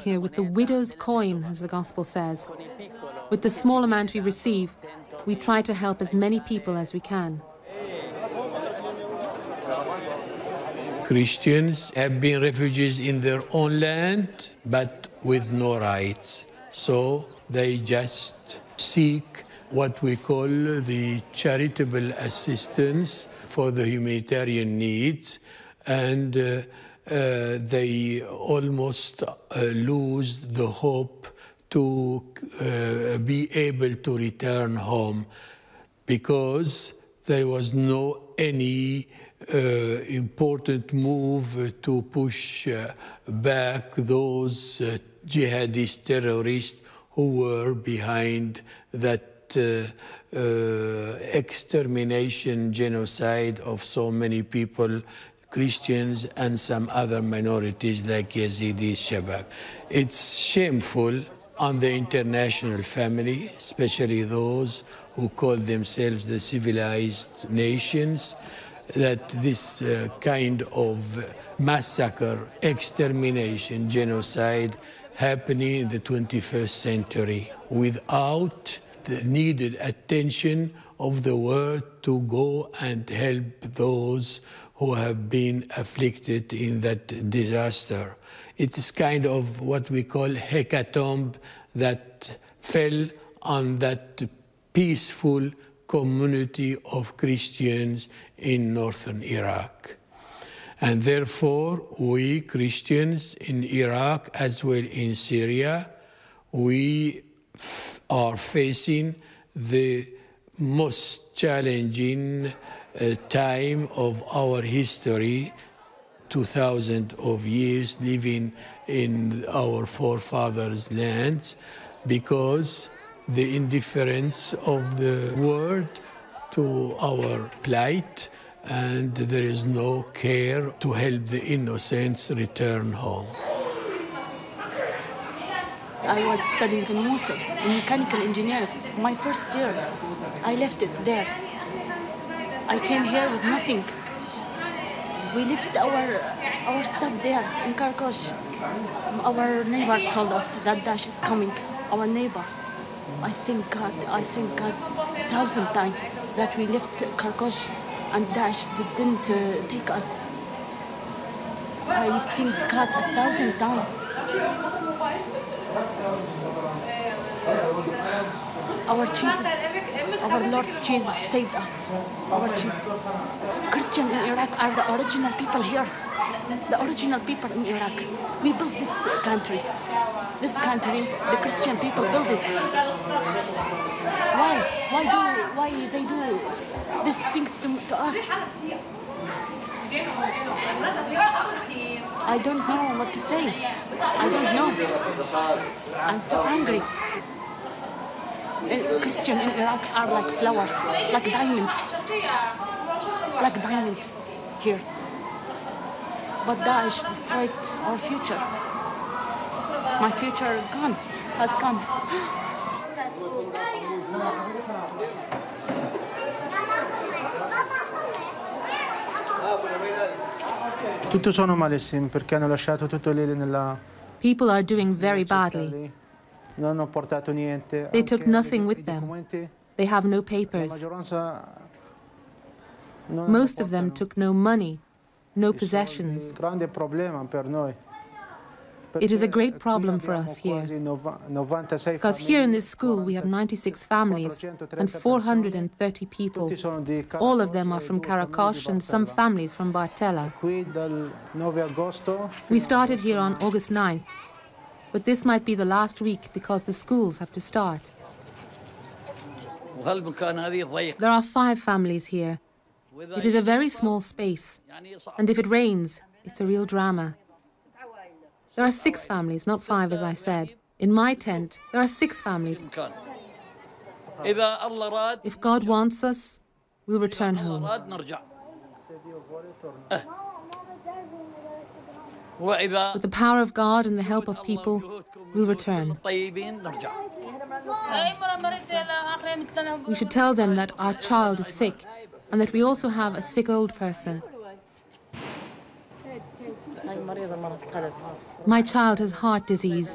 here with the widow's coin, as the Gospel says. With the small amount we receive, we try to help as many people as we can. Christians have been refugees in their own land, but with no rights. So they just seek what we call the charitable assistance for the humanitarian needs, and they almost lose the hope to be able to return home, because there was no any important move to push back those jihadist terrorists who were behind that extermination, genocide of so many people, Christians and some other minorities like Yazidis, Shabak. It's shameful on the international family, especially those who call themselves the civilized nations, that this kind of massacre, extermination, genocide happening in the 21st century without the needed attention of the world to go and help those who have been afflicted in that disaster. It is kind of what we call hecatomb that fell on that peaceful community of Christians in northern Iraq. And therefore, we Christians in Iraq as well in Syria, we are facing the most challenging time of our history, 2,000 of years living in our forefathers' lands, because the indifference of the world to our plight, and there is no care to help the innocents return home. I was studying in Mosul, in mechanical engineering, my first year. I left it there. I came here with nothing. We left our stuff there in Karkosh. Our neighbor told us that Daesh is coming, our neighbor. I thank God 1,000 times that we left Karkosh and Daesh didn't take us. I thank God 1,000 times. Our Jesus, our Lord Jesus saved us. Our Jesus. Christians in Iraq are the original people here. The original people in Iraq. We built this country. This country, the Christian people built it. Why they do these things to us? I don't know what to say. I don't know. I'm so angry. Christians in Iraq are like flowers, like diamond here. But Daesh destroyed our future. My future has gone. Tutto sono malissimi perché hanno lasciato tutto lì nella. People are doing very badly. Non hanno portato niente. They took nothing with them. They have no papers. Most of them took no money, no possessions. Grande problema per noi. It is a great problem for us here, because here in this school we have 96 families and 430 people. All of them are from Karakosh and some families from Bartella. We started here on August 9th, but this might be the last week because the schools have to start. There are 5 families here. It is a very small space, and if it rains, it's a real drama. There are 6 families, not 5 as I said. In my tent, there are 6 families. If God wants us, we'll return home. With the power of God and the help of people, we'll return. We should tell them that our child is sick and that we also have a sick old person. My child has heart disease.